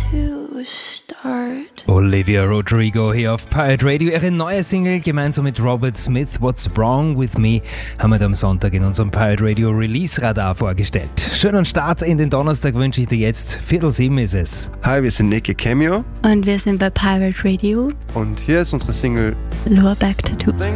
to start. Olivia Rodrigo hier auf Pirate Radio. Ihre neue Single gemeinsam mit Robert Smith, What's Wrong With Me, haben wir am Sonntag in unserem Pirate Radio Release Radar vorgestellt. Schönen Start in den Donnerstag wünsche ich dir jetzt. 6:45 ist es. Hi, wir sind Nicky Cameo Und wir sind bei Pirate Radio. und hier ist unsere Single Lower Back Tattoo.